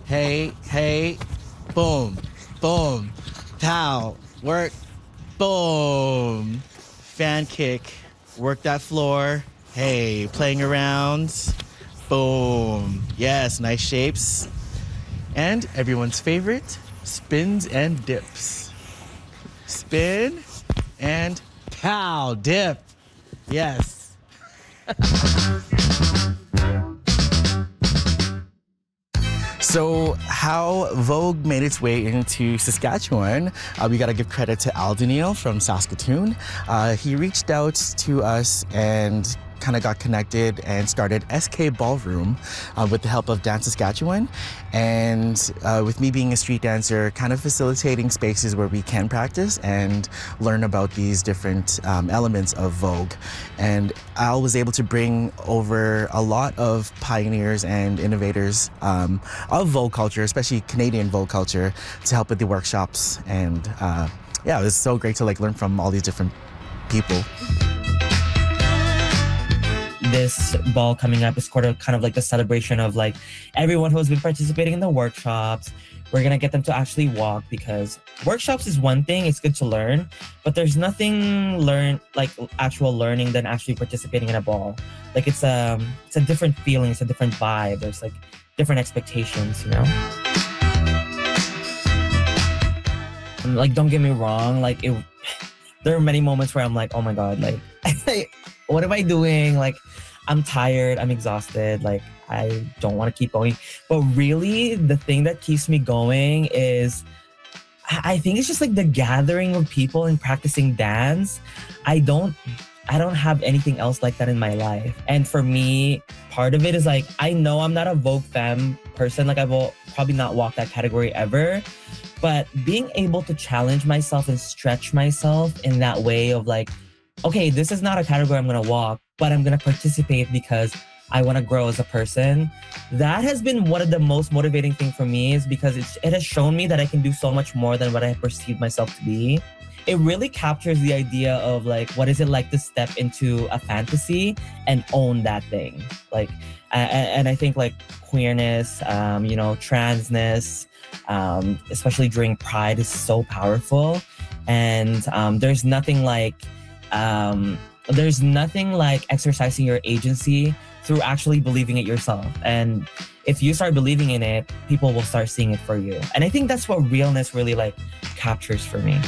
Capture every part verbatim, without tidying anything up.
Hey, hey, boom, boom, pow, work, boom. Fan kick, work that floor. Hey, playing around, boom. Yes, nice shapes. And everyone's favorite, spins and dips. Spin and pow, dip. Yes. So how Vogue made its way into Saskatchewan, uh, we got to give credit to Al Daniel from Saskatoon. Uh, he reached out to us and kind of got connected and started S K Ballroom uh, with the help of Dance Saskatchewan. And uh, with me being a street dancer, kind of facilitating spaces where we can practice and learn about these different um, elements of Vogue. And Al was able to bring over a lot of pioneers and innovators um, of Vogue culture, especially Canadian Vogue culture, to help with the workshops. And uh, yeah, it was so great to like learn from all these different people. This ball coming up is sort of kind of like the celebration of like everyone who has been participating in the workshops. We're gonna get them to actually walk, because workshops is one thing, it's good to learn, but there's nothing learn like actual learning than actually participating in a ball. Like it's a it's a different feeling, it's a different vibe. There's like different expectations, you know. And, like, don't get me wrong, like it. There are many moments where I'm like, oh my god, like, what am I doing? Like, I'm tired, I'm exhausted, like, I don't want to keep going. But really, the thing that keeps me going is, I think it's just like the gathering of people and practicing dance. I don't, I don't have anything else like that in my life. And for me, part of it is like, I know I'm not a Vogue femme person. Like, I will probably not walk that category ever. But being able to challenge myself and stretch myself in that way of like, okay, this is not a category I'm going to walk, but I'm going to participate because I want to grow as a person. That has been one of the most motivating things for me, is because it's, it has shown me that I can do so much more than what I perceived myself to be. It really captures the idea of like, what is it like to step into a fantasy and own that thing? Like, and, and I think like queerness, um, you know, transness, um, especially during Pride, is so powerful. And um, there's nothing like, um, there's nothing like exercising your agency through actually believing it yourself. And if you start believing in it, people will start seeing it for you. And I think that's what realness really like captures for me.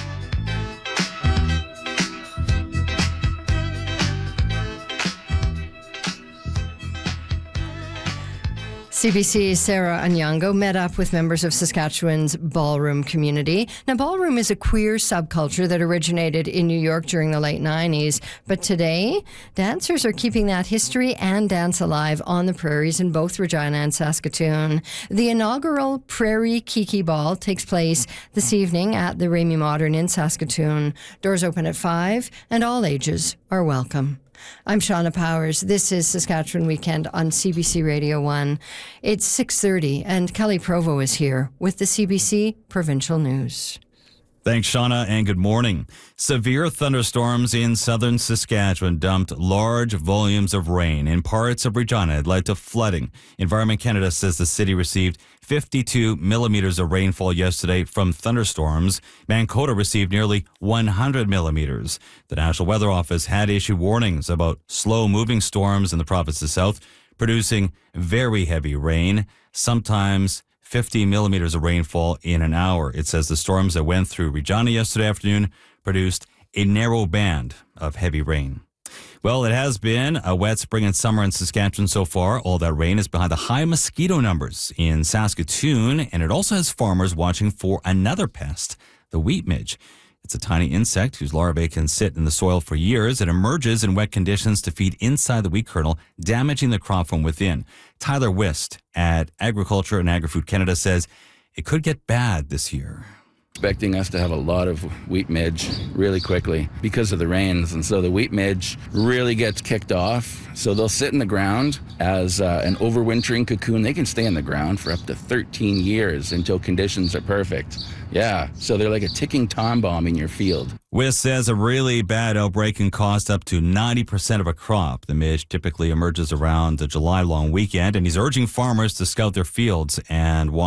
C B C's Sarah Anyango met up with members of Saskatchewan's ballroom community. Now, ballroom is a queer subculture that originated in New York during the late nineties. But today, dancers are keeping that history and dance alive on the prairies in both Regina and Saskatoon. The inaugural Prairie Kiki Ball takes place this evening at the Ramey Modern in Saskatoon. Doors open at five, and all ages are welcome. I'm Shauna Powers. This is Saskatchewan Weekend on C B C Radio one. It's six thirty, and Kelly Provo is here with the C B C Provincial News. Thanks, Shauna, and good morning. Severe thunderstorms in southern Saskatchewan dumped large volumes of rain in parts of Regina. It led to flooding. Environment Canada says the city received fifty-two millimeters of rainfall yesterday from thunderstorms. Mankato received nearly one hundred millimeters. The National Weather Office had issued warnings about slow-moving storms in the province's south, producing very heavy rain, sometimes fifty millimeters of rainfall in an hour. It says the storms that went through Regina yesterday afternoon produced a narrow band of heavy rain. Well, it has been a wet spring and summer in Saskatchewan so far. All that rain is behind the high mosquito numbers in Saskatoon, and it also has farmers watching for another pest, the wheat midge. It's a tiny insect whose larvae can sit in the soil for years. It emerges in wet conditions to feed inside the wheat kernel, damaging the crop from within. Tyler Wist at Agriculture and Agri-Food Canada says it could get bad this year. Expecting us to have a lot of wheat midge really quickly because of the rains. And so the wheat midge really gets kicked off. So they'll sit in the ground as uh, an overwintering cocoon. They can stay in the ground for up to thirteen years until conditions are perfect. Yeah, so they're like a ticking time bomb in your field. Wiss says a really bad outbreak can cost up to ninety percent of a crop. The midge typically emerges around the July long weekend, and he's urging farmers to scout their fields and watch